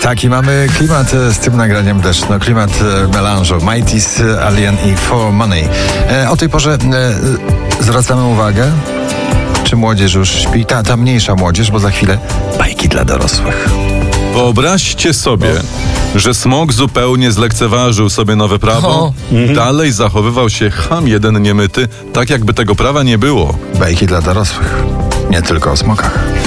Taki mamy klimat z tym nagraniem też. No, klimat melanżu. Mighty's, Alien i For Money. O tej porze zwracamy uwagę, czy młodzież już śpi. Ta mniejsza młodzież, bo za chwilę bajki dla dorosłych. Wyobraźcie sobie, że smok zupełnie zlekceważył sobie nowe prawo. Dalej zachowywał się cham jeden niemyty, tak jakby tego prawa nie było. Bajki dla dorosłych. Nie tylko o smokach.